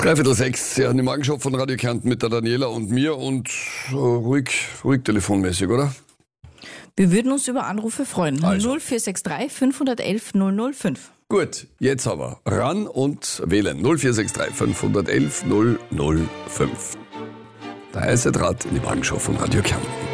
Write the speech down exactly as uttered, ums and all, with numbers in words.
Dreiviertel sechs, ja, die Morgenshow von Radio Kärnten mit der Daniela und mir und äh, ruhig, ruhig telefonmäßig, oder? Wir würden uns über Anrufe freuen. Also. null vier sechs drei fünf eins eins null null fünf. Gut, jetzt aber ran und wählen. null vier sechs drei fünf eins eins null null fünf. Der heiße Draht in die Morgenshow von Radio Kärnten.